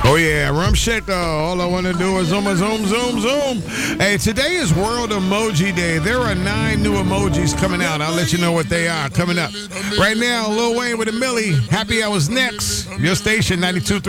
Oh, yeah, rum shaker. All I want to do is zoom, zoom, zoom, zoom. Hey, today is World Emoji Day. There are 9 new emojis coming out. I'll let you know what they are coming up. Right now, Lil Wayne with a Millie. Happy Hours next. Your station, 92.3